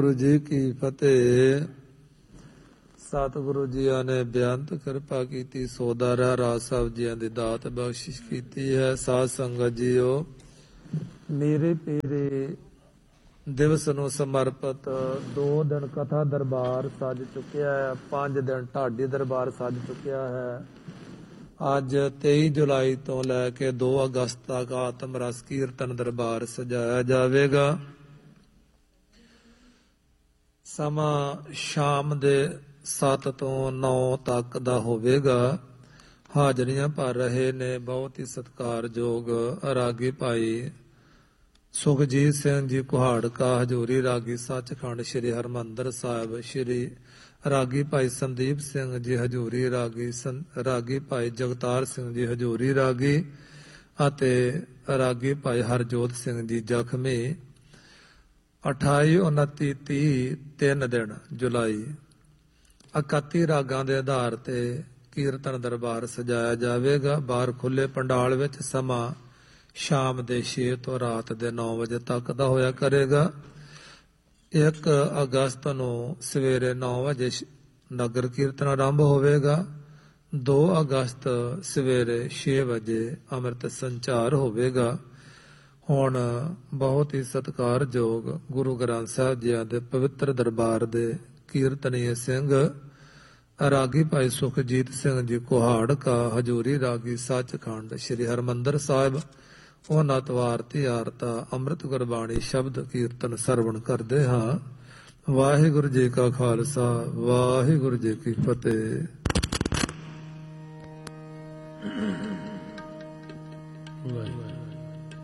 ਗੁਰੂ ਜੀ ਕੀ ਫਤਿਹ। ਸਤਿਗੁਰੂ ਜੀਆਂ ਨੇ ਬੇਅੰਤ ਕਿਰਪਾ ਕੀਤੀ, ਸੋਦਾਰਾ ਰਾਜ ਸਾਹਿਬ ਜੀਆਂ ਦੀ ਦਾਤ ਬਖਸ਼ਿਸ਼ ਕੀਤੀ ਹੈ। ਸਾਧ ਸੰਗਤ ਜੀਓ, ਮੇਰੇ ਪੀਰੇ ਦਿਵਸ ਨੂੰ ਸਮਰਪਿਤ 2 ਦਿਨ ਕਥਾ ਦਰਬਾਰ ਸੱਜ ਚੁੱਕਿਆ ਹੈ, 5 ਦਿਨ ਢਾਡੀ ਦਰਬਾਰ ਸੱਜ ਚੁੱਕਿਆ ਹੈ। ਅੱਜ 23 ਜੁਲਾਈ ਤੋਂ ਲੈ ਕੇ 2 ਅਗਸਤ ਤੱਕ ਆਤਮ ਰਸ ਕੀਰਤਨ ਦਰਬਾਰ ਸਜਾਇਆ ਜਾਵੇਗਾ। ਸਮਾਂ ਸ਼ਾਮ ਦੇ 7 ਤੋਂ 9 ਤੱਕ ਦਾ ਹੋਵੇਗਾ। ਹਾਜ਼ਰੀਆਂ ਭਰ ਰਹੇ ਨੇ ਬਹੁਤ ਹੀ ਸਤਿਕਾਰਯੋਗ ਰਾਗੀ ਭਾਈ ਸੁਖਜੀਤ ਸਿੰਘ ਜੀ ਕੁਹਾੜਕਾ, ਹਜ਼ੂਰੀ ਰਾਗੀ ਸੱਚਖੰਡ ਸ੍ਰੀ ਹਰਿਮੰਦਰ ਸਾਹਿਬ, ਸ੍ਰੀ ਰਾਗੀ ਭਾਈ ਸੰਦੀਪ ਸਿੰਘ ਜੀ ਹਜ਼ੂਰੀ ਰਾਗੀ, ਰਾਗੀ ਭਾਈ ਜਗਤਾਰ ਸਿੰਘ ਜੀ ਹਜ਼ੂਰੀ ਰਾਗੀ ਅਤੇ ਰਾਗੀ ਭਾਈ ਹਰਜੋਤ ਸਿੰਘ ਜੀ ਜ਼ਖਮੀ। 28, 29, 30 3 ਦਿਨ ਜੁਲਾਈ 31 ਰਾਗਾਂ ਦੇ ਆਧਾਰ ਤੇ ਕੀਰਤਨ ਦਰਬਾਰ ਸਜਾਇਆ ਜਾਵੇਗਾ। ਬਾਹਰ ਖੁੱਲੇ ਪੰਡਾਲ ਵਿੱਚ ਸਮਾਂ ਸ਼ਾਮ ਦੇ 6 ਤੋਂ ਰਾਤ ਦੇ 9 ਵਜੇ ਤੱਕ ਦਾ ਹੋਇਆ ਕਰੇਗਾ। 1 ਅਗਸਤ ਨੂੰ ਸਵੇਰੇ 9 ਵਜੇ ਨਗਰ ਕੀਰਤਨ ਆਰੰਭ ਹੋਵੇਗਾ। 2 ਅਗਸਤ ਸਵੇਰੇ 6 ਵਜੇ ਅੰਮ੍ਰਿਤ ਸੰਚਾਰ ਹੋਵੇਗਾ। ਹੁਣ ਬਹੁਤ ਹੀ ਸਤਿਕਾਰਯੋਗ ਗੁਰੂ ਗ੍ਰੰਥ ਸਾਹਿਬ ਜੀ ਦੇ ਪਵਿੱਤਰ ਦਰਬਾਰ ਦੇ ਕੀਰਤਨੀਏ ਸਿੰਘ ਰਾਗੀ ਭਾਈ ਸੁਖਜੀਤ ਸਿੰਘ ਜੀ ਕੁਹਾੜਕਾ, ਹਜ਼ੂਰੀ ਰਾਗੀ ਸੱਚਖੰਡ ਸ੍ਰੀ ਹਰਿਮੰਦਰ ਸਾਹਿਬ, ਉਹਨਾਂ ਤਵਾਰਤੀ ਆਰਤਾ ਅੰਮ੍ਰਿਤ ਗੁਰਬਾਣੀ ਸ਼ਬਦ ਕੀਰਤਨ ਸਰਵਣ ਕਰਦੇ ਹਾਂ। ਵਾਹਿਗੁਰੂ ਜੀ ਕਾ ਖਾਲਸਾ, ਵਾਹਿਗੁਰੂ ਜੀ ਕੀ ਫਤਿਹ।